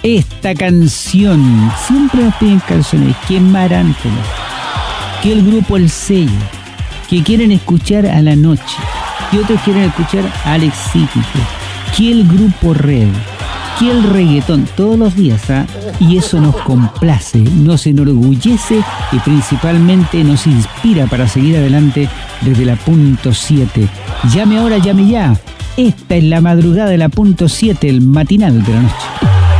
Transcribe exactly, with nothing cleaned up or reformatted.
esta canción. Siempre nos piden canciones que Marántola, que el grupo El Sello, que quieren escuchar a La Noche, que otros quieren escuchar a Alex Psíquico, que el grupo Red, que el reggaetón, todos los días, ¿ah? Y eso nos complace, nos enorgullece y principalmente nos inspira para seguir adelante desde la punto siete. Llame ahora, llame ya. Esta es la madrugada de la punto siete, el matinal de la noche.